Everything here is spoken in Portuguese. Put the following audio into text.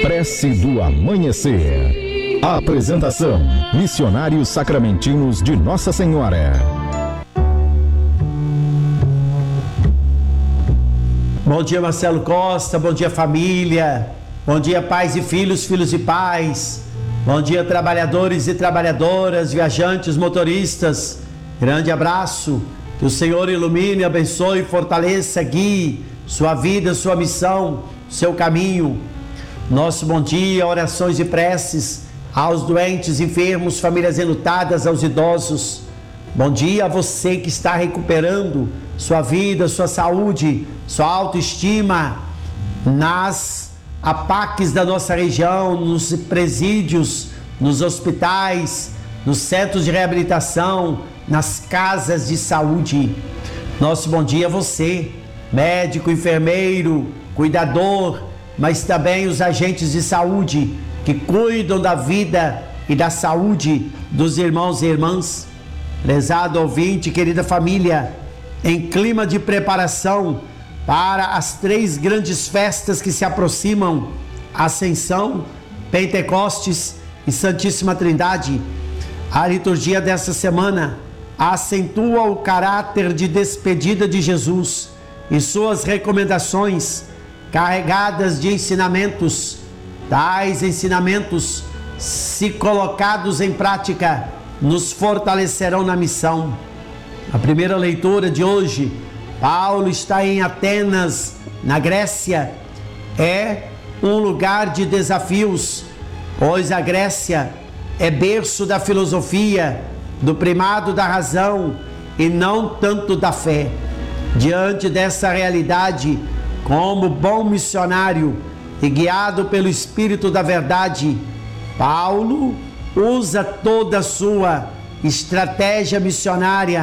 Prece do Amanhecer. Apresentação: Missionários Sacramentinos de Nossa Senhora. Bom dia, Marcelo Costa. Bom dia, família. Bom dia, pais e filhos, filhos e pais. Bom dia, trabalhadores e trabalhadoras, viajantes, motoristas. Grande abraço. Que o Senhor ilumine, abençoe, fortaleça, guie sua vida, sua missão, seu caminho. Nosso bom dia, orações e preces aos doentes, enfermos, famílias enlutadas, aos idosos. Bom dia a você que está recuperando sua vida, sua saúde, sua autoestima nas APACs da nossa região, nos presídios, nos hospitais, nos centros de reabilitação, nas casas de saúde. Nosso bom dia a você, médico, enfermeiro, cuidador, mas também os agentes de saúde que cuidam da vida e da saúde dos irmãos e irmãs. Prezado ouvinte, querida família, em clima de preparação para as 3 grandes festas que se aproximam: Ascensão, Pentecostes e Santíssima Trindade, a liturgia dessa semana acentua o caráter de despedida de Jesus e suas recomendações carregadas de ensinamentos. Tais ensinamentos, se colocados em prática, nos fortalecerão na missão. A primeira leitura de hoje, Paulo está em Atenas, na Grécia. É um lugar de desafios, pois a Grécia é berço da filosofia, do primado da razão e não tanto da fé. Diante dessa realidade, como bom missionário e guiado pelo Espírito da Verdade, Paulo usa toda a sua estratégia missionária